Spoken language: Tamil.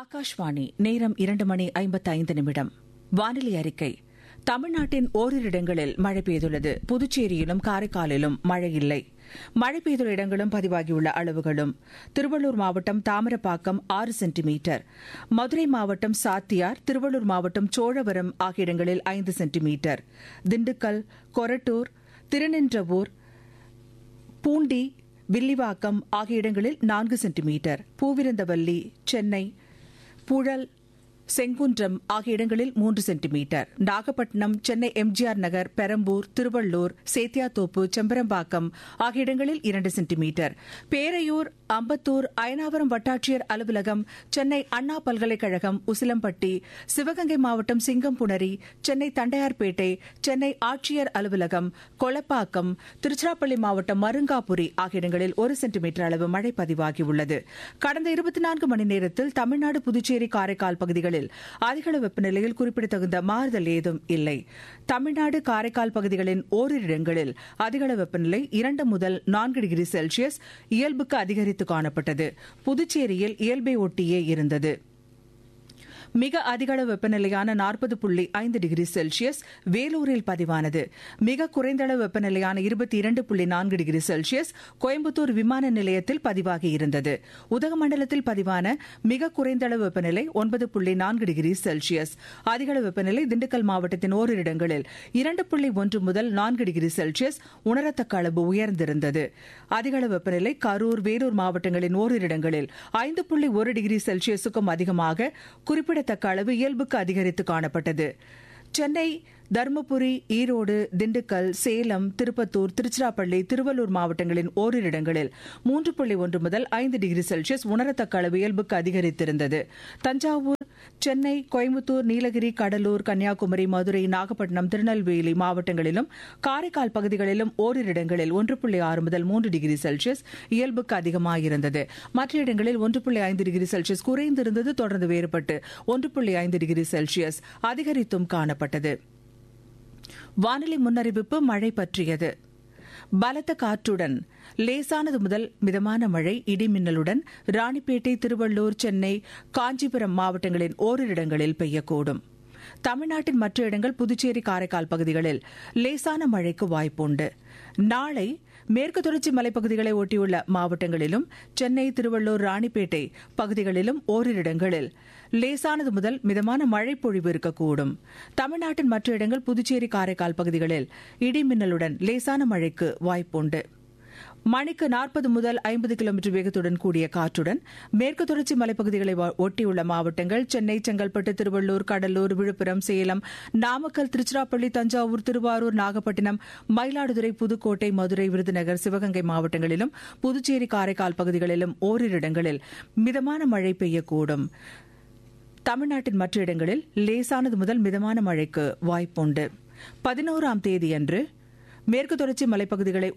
ஆகாஷ்வாணி நேரம் 2:55 வானிலை அறிக்கை. தமிழ்நாட்டின் ஓரிரு இடங்களில் மழை பெய்துள்ளது. புதுச்சேரியிலும் காரைக்காலிலும் மழை இல்லை. மழை பெய்துள்ள இடங்களும் பதிவாகியுள்ள அளவுகளும்: திருவள்ளூர் மாவட்டம் தாமிரப்பாக்கம் 6 சென்டிமீட்டர், மதுரை மாவட்டம் சாத்தியார், திருவள்ளூர் மாவட்டம் சோழவரம் ஆகிய இடங்களில் 5 சென்டிமீட்டர், திண்டுக்கல், கொரட்டூர், திருநின்றவூர், பூண்டி, வில்லிவாக்கம் ஆகிய இடங்களில் 4 சென்டிமீட்டர், பூவிருந்தவல்லி, சென்னை, புழல், செங்குன்றம் ஆகிய இடங்களில் 3 சென்டிமீட்டர், நாகப்பட்டினம், சென்னை எம்ஜிஆர் நகர், பெரம்பூர், திருவள்ளூர், சேத்தியாத்தோப்பு, செம்பரம்பாக்கம் ஆகிய இடங்களில் 2 சென்டிமீட்டர், பேரையூர், அம்பத்தூர், அயனாவரம் வட்டாட்சியர் அலுவலகம், சென்னை அண்ணா பல்கலைக்கழகம், உசிலம்பட்டி, சிவகங்கை மாவட்டம் சிங்கம்புணரி, சென்னை தண்டையார்பேட்டை, சென்னை ஆட்சியர் அலுவலகம், கொளப்பாக்கம், திருச்சிராப்பள்ளி மாவட்டம் மருங்காபுரி ஆகிய இடங்களில் 1 சென்டிமீட்டர் அளவு மழை பதிவாகியுள்ளது. கடந்த 24 மணி நேரத்தில் தமிழ்நாடு, புதுச்சேரி, காரைக்கால் பகுதிகளில் அதிகளவு வெப்பநிலையில் குறிப்பிடத்தகுந்த மாறுதல் ஏதும் இல்லை. தமிழ்நாடு, காரைக்கால் பகுதிகளின் ஓரிரு இடங்களில் அதிகளவு வெப்பநிலை 2 முதல் 4 டிகிரி செல்சியஸ் இயல்புக்கு அதிகரித்து காணப்பட்டது. புதுச்சேரியில் இயல்பை ஒட்டியே இருந்தது. மிக அதிகளவு வெப்பநிலையான 40.5 டிகிரி செல்சியஸ் வேலூரில் பதிவானது. மிக குறைந்த அளவு வெப்பநிலையான 22.4 டிகிரி செல்சியஸ் கோயம்புத்தூர் விமான நிலையத்தில் பதிவாகியிருந்தது. உதகமண்டலத்தில் பதிவான மிக குறைந்த அளவு வெப்பநிலை 9.4 டிகிரி செல்சியஸ். அதிகளவு வெப்பநிலை திண்டுக்கல் மாவட்டத்தின் ஓரிரு இடங்களில் 2.1 முதல் 4 டிகிரி செல்சியஸ் உணரத்தக்க அளவு உயர்ந்திருந்தது. அதிகளவு வெப்பநிலை கரூர், வேலூர் மாவட்டங்களின் ஓரிரு இடங்களில் 5.1 டிகிரி செல்சியஸுக்கும் அதிகமாக குறிப்பிடத்தக்க அளவு இயல்புக்கு அதிகரித்து காணப்பட்டது. சென்னை, தருமபுரி, ஈரோடு, திண்டுக்கல், சேலம், திருப்பத்தூர், திருச்சிராப்பள்ளி, திருவள்ளூர் மாவட்டங்களின் ஓரிரு இடங்களில் 3.1 முதல் 5 டிகிரி செல்சியஸ் உணரத்தக்க அளவு இயல்புக்கு அதிகரித்திருந்தது. தஞ்சாவூர், சென்னை, கோயம்புத்தூர், நீலகிரி, கடலூர், கன்னியாகுமரி, மதுரை, நாகப்பட்டினம், திருநெல்வேலி மாவட்டங்களிலும் காரைக்கால் பகுதிகளிலும் ஓரிரு இடங்களில் 1.6 முதல் 3 டிகிரி செல்சியஸ் இயல்புக்கு அதிகமாயிருந்தது. மற்ற இடங்களில் 1.5 டிகிரி செல்சியஸ் குறைந்திருந்தது. தொடர்ந்து வேறுபட்டு 1.5 டிகிரி செல்சியஸ் அதிகரித்தும் காணப்பட்டது. வானிலை முன்னறிவிப்பு. மழை பற்றியது. பலத்த காற்றுடன் லேசானது முதல் மிதமான மழை, இடிமின்னலுடன் ராணிப்பேட்டை, திருவள்ளூர், சென்னை, காஞ்சிபுரம் மாவட்டங்களின் ஓரிரு இடங்களில் பெய்யக்கூடும். தமிழ்நாட்டின் மற்ற இடங்கள், புதுச்சேரி, காரைக்கால் பகுதிகளில் லேசான மழைக்கு வாய்ப்புண்டு. நாளை மேற்கு தொடர்ச்சி மலைப்பகுதிகளை ஒட்டியுள்ள மாவட்டங்களிலும், சென்னை, திருவள்ளூர், ராணிப்பேட்டை பகுதிகளிலும் ஓரிரு இடங்களில் லேசானது முதல் மிதமான மழை பொழிவு இருக்கக்கூடும். தமிழ்நாட்டின் மற்ற இடங்கள், புதுச்சேரி, காரைக்கால் பகுதிகளில் இடிமின்னலுடன் லேசான மழைக்கு வாய்ப்புண்டு. மணிக்கு 40 முதல் 50 கிலோமீட்டர் வேகத்துடன் கூடிய காற்றுடன் மேற்கு தொடர்ச்சி மலைப்பகுதிகளை ஒட்டியுள்ள மாவட்டங்கள், சென்னை, செங்கல்பட்டு, திருவள்ளூர், கடலூர், விழுப்புரம், சேலம், நாமக்கல், திருச்சிராப்பள்ளி, தஞ்சாவூர், திருவாரூர், நாகப்பட்டினம், மயிலாடுதுறை, புதுக்கோட்டை, மதுரை, விருதுநகர், சிவகங்கை மாவட்டங்களிலும், புதுச்சேரி, காரைக்கால் பகுதிகளிலும் ஓரிரு இடங்களில் மிதமான மழை பெய்யக்கூடும். தமிழ்நாட்டின் மற்ற இடங்களில் லேசானது முதல் மிதமான மழைக்கு வாய்ப்புண்டு. 11ஆம் தேதியன்று மேற்கு தொடர்ச்சி மலைப்பகுதிகளை